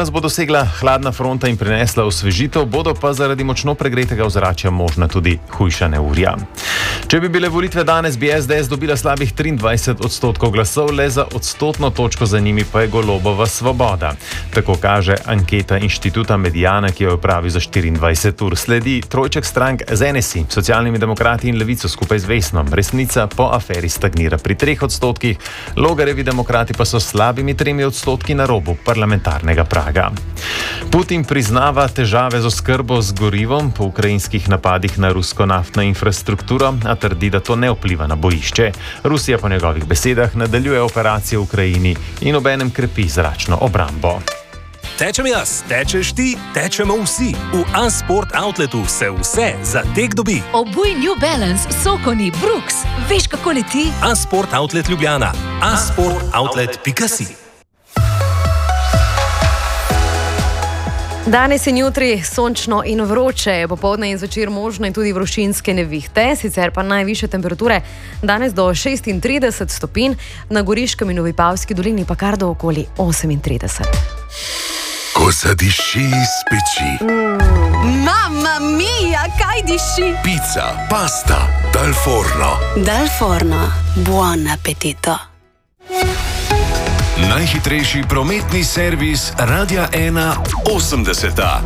nas bo dosegla hladna fronta in prinesla osvežitev, bodo pa zaradi močno pregretega ozračja možna tudi hujša neurja. Če bi bile volitve danes, bi SDS dobila slabih 23% glasov, le za odstotno točko za njimi pa je Golobova Svoboda. Tako kaže anketa inštituta Mediana, ki jo opravi za 24 ur. Sledi trojček strank z NSI, Socialnimi demokrati in Levico skupaj z Vesnom. Resnica po aferi stagnira pri 3%, Logarjevi demokrati pa so slabimi 3% na robu parlamentarnega praga. Putin priznava težave z oskrbo z gorivom po ukrajinskih napadih na rusko naftno infrastrukturo, a trdi, da to ne vpliva na bojišče. Rusija po njegovih besedah nadaljuje operacije v Ukrajini in obenem krepi zračno obrambo. Tečem jaz, tečeš ti, tečemo vsi. V A-Sport Outletu se vse za tek dobi. Obuj New Balance, Sokoni, Brooks. Veš, kako leti? A-Sport Outlet Ljubljana. asportoutlet.si. Danes in jutri sončno in vroče, popoldne in zvečer možne tudi vročinske nevihte, sicer pa najvišje temperature danes do 36 stopinj, na Goriškem in v Vipavski dolini pa kar do okoli 38. Ko zadiši iz peči. Mamma mia, kaj diši? Pica, pasta, dal forno. Dal forno, buon appetito. Najhitrejši prometni servis Radia 1 80.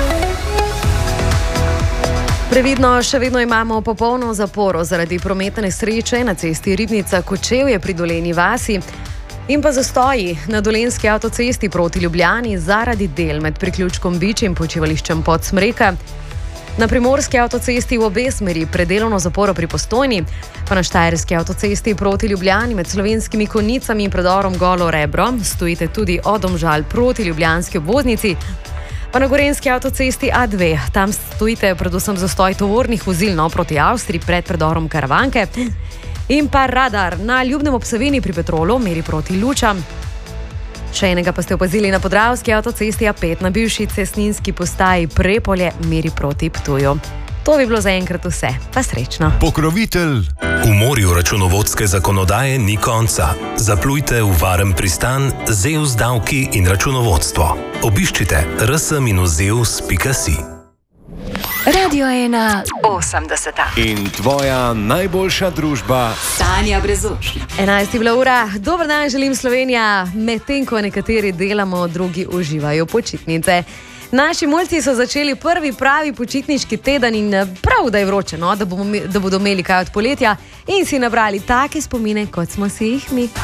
Previdno, še vedno imamo popolno zaporo zaradi prometne nesreče na cesti Ribnica-Kočevje pri Dolenji vasi in pa zastoji na Dolenjski avtocesti proti Ljubljani zaradi del med priključkom Bič in počivališčem Podsmreka. Na Primorski avtocesti v obe smeri predelovno zaporo pri Postojni, pa na Štajerski avtocesti proti Ljubljani med Slovenskimi Konjicami in predorom Golo Rebro stojite tudi od Domžal proti ljubljanski obvoznici, pa na Gorenjski avtocesti A2, tam stojite predvsem zastoj tovornih vozil proti Avstriji pred predorom Karavanke in pa radar na Ljubnem ob Savinji pri Petrolu meri proti Lučam. Še enega pa ste opazili na Podravski avtocesti A5 na bivši cestninski postaji Prepolje meri proti Ptuju. To bi bilo zaenkrat vse. Pa srečno. Pokrovitelj. V morju računovodske zakonodaje ni konca. Zaplujte v varen pristan Zeus davki in računovodstvo. Obiščite rs-zeus.si. Radio 1 80. In tvoja najboljša družba. Tanja Brezošnik. 11 je bila ura. Dober dan želim, Slovenija. Medtem ko nekateri delamo, drugi uživajo počitnice. Naši mulci so začeli prvi pravi počitniški teden in prav, da je vroče, da bodo imeli kaj od poletja in si nabrali take spomine, kot smo si jih mi.